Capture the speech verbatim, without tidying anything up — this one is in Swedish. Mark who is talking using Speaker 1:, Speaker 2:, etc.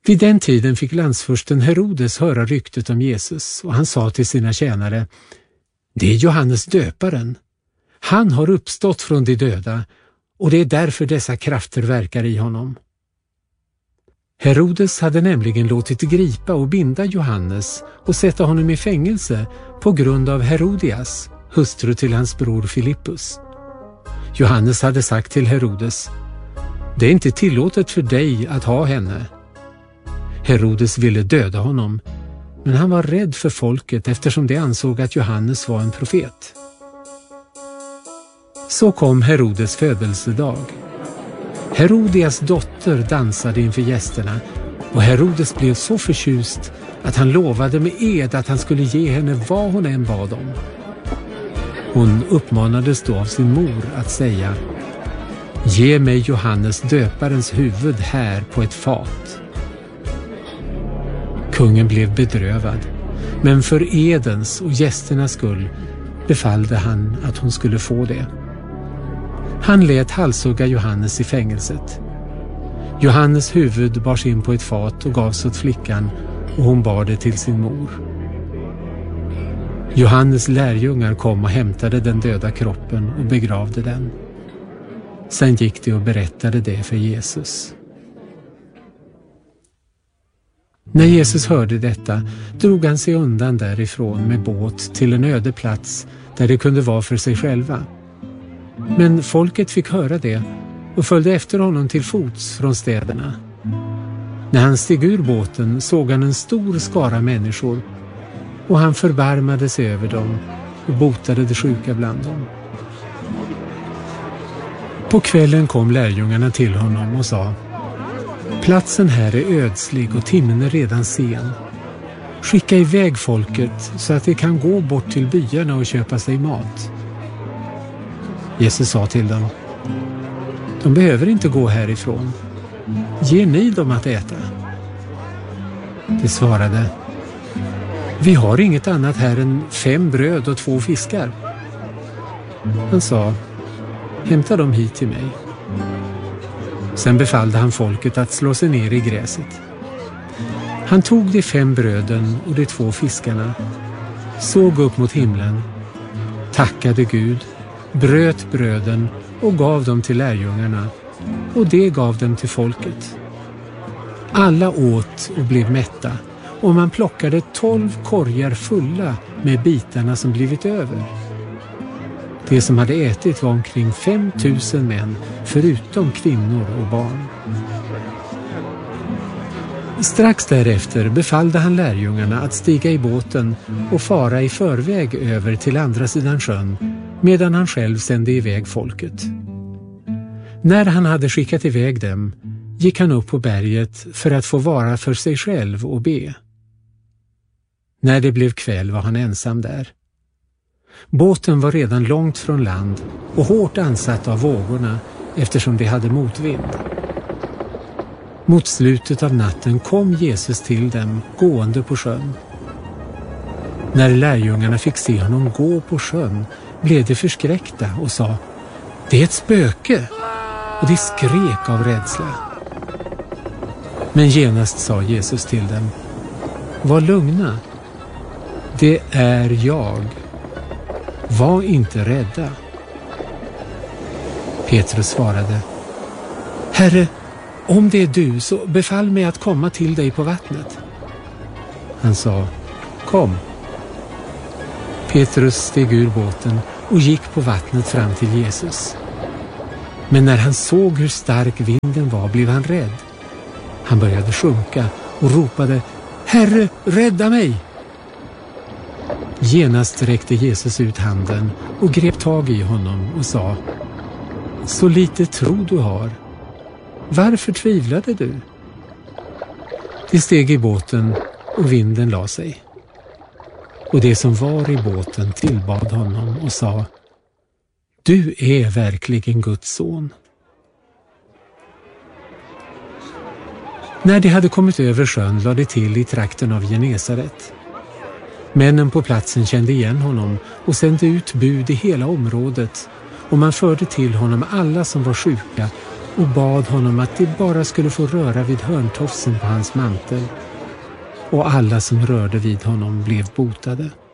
Speaker 1: Vid den tiden fick landsfursten Herodes höra ryktet om Jesus och han sa till sina tjänare: Det är Johannes döparen. Han har uppstått från de döda och det är därför dessa krafter verkar i honom. Herodes hade nämligen låtit gripa och binda Johannes och sätta honom i fängelse på grund av Herodias, hustru till hans bror Filippus. Johannes hade sagt till Herodes: Det är inte tillåtet för dig att ha henne. Herodes ville döda honom, men han var rädd för folket eftersom de ansåg att Johannes var en profet. Så kom Herodes födelsedag. Herodias dotter dansade inför gästerna och Herodes blev så förtjust att han lovade med ed att han skulle ge henne vad hon än bad om. Hon uppmanades då av sin mor att säga: Ge mig Johannes döparens huvud här på ett fat. Kungen blev bedrövad, men för edens och gästernas skull befallde han att hon skulle få det. Han lät halshugga Johannes i fängelset. Johannes huvud bars in på ett fat och gavs åt flickan och hon bar det till sin mor. Johannes lärjungar kom och hämtade den döda kroppen och begravde den. Sen gick de och berättade det för Jesus. När Jesus hörde detta drog han sig undan därifrån med båt till en öde plats där det kunde vara för sig själva. Men folket fick höra det och följde efter honom till fots från städerna. När han steg ur båten såg han en stor skara människor och han förbarmade sig över dem och botade de sjuka bland dem. På kvällen kom lärjungarna till honom och sa: Platsen här är ödslig och timmen är redan sen. Skicka iväg folket så att de kan gå bort till byarna och köpa sig mat. Jesus sa till dem: De behöver inte gå härifrån. Ge ni dem att äta? De svarade: Vi har inget annat här än fem bröd och två fiskar. Han sa: Hämta dem hit till mig. Sen befallde han folket att slå sig ner i gräset. Han tog de fem bröden och de två fiskarna, såg upp mot himlen, tackade Gud, bröt bröden och gav dem till lärjungarna, och det gav dem till folket. Alla åt och blev mätta, och man plockade tolv korgar fulla med bitarna som blivit över. Det som hade ätit var omkring fem tusen män, förutom kvinnor och barn. Strax därefter befallde han lärjungarna att stiga i båten och fara i förväg över till andra sidan sjön, medan han själv sände iväg folket. När han hade skickat iväg dem gick han upp på berget för att få vara för sig själv och be. När det blev kväll var han ensam där. Båten var redan långt från land och hårt ansatt av vågorna eftersom de hade motvind. Mot slutet av natten kom Jesus till dem gående på sjön. När lärjungarna fick se honom gå på sjön blev de förskräckta och sa: Det är ett spöke! Och de skrek av rädsla. Men genast sa Jesus till dem: Var lugna, det är jag. Var inte rädda. Petrus svarade: Herre, om det är du, så befall mig att komma till dig på vattnet. Han sa: Kom. Petrus steg ur båten och gick på vattnet fram till Jesus. Men när han såg hur stark vinden var blev han rädd. Han började sjunka och ropade: Herre, rädda mig! Genast räckte Jesus ut handen och grep tag i honom och sa: Så lite tro du har. Varför tvivlade du? De steg i båten och vinden la sig. Och det som var i båten tillbad honom och sa: Du är verkligen Guds son. När de hade kommit över sjön lade de till i trakten av Genesaret. Männen på platsen kände igen honom och sände ut bud i hela området, och man förde till honom alla som var sjuka och bad honom att de bara skulle få röra vid hörntofsen på hans mantel. Och alla som rörde vid honom blev botade.